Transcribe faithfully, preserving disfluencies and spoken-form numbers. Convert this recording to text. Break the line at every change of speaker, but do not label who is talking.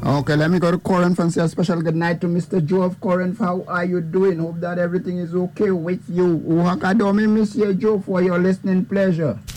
Okay, let me go to Corinth and say a special good night to Mister Joe of Corinth. How are you doing? Hope that everything is okay with you. Uhakadomi, Mister Joe, for your listening pleasure.